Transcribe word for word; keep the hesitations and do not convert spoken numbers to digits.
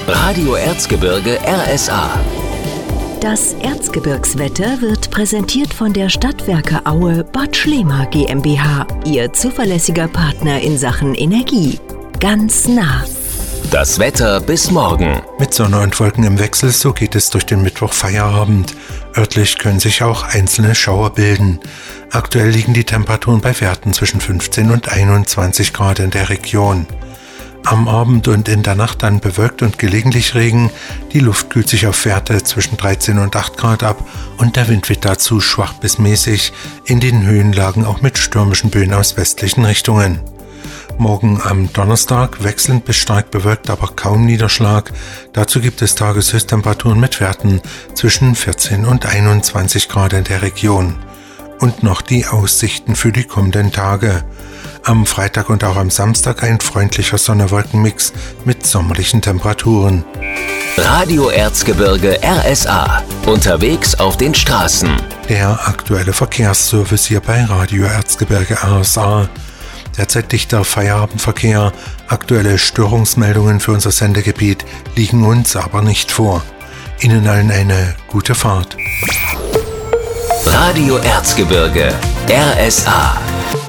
Radio Erzgebirge R S A. Das Erzgebirgswetter wird präsentiert von der Stadtwerke Aue Bad Schlema GmbH, Ihr zuverlässiger Partner in Sachen Energie. Ganz nah. Das Wetter bis morgen. Mit Sonne und Wolken im Wechsel, so geht es durch den Mittwoch-Feierabend. Örtlich können sich auch einzelne Schauer bilden. Aktuell liegen die Temperaturen bei Werten zwischen fünfzehn und einundzwanzig Grad in der Region. Am Abend und in der Nacht dann bewölkt und gelegentlich Regen. Die Luft kühlt sich auf Werte zwischen dreizehn und acht Grad ab und der Wind wird dazu schwach bis mäßig, in den Höhenlagen auch mit stürmischen Böen aus westlichen Richtungen. Morgen am Donnerstag wechselnd bis stark bewölkt, aber kaum Niederschlag. Dazu gibt es Tageshöchsttemperaturen mit Werten zwischen vierzehn und einundzwanzig Grad in der Region. Und noch die Aussichten für die kommenden Tage. Am Freitag und auch am Samstag ein freundlicher Sonne-Wolken-Mix mit sommerlichen Temperaturen. Radio Erzgebirge R S A. Unterwegs auf den Straßen. Der aktuelle Verkehrsservice hier bei Radio Erzgebirge R S A. Derzeit dichter Feierabendverkehr. Aktuelle Störungsmeldungen für unser Sendegebiet liegen uns aber nicht vor. Ihnen allen eine gute Fahrt. Radio Erzgebirge R S A.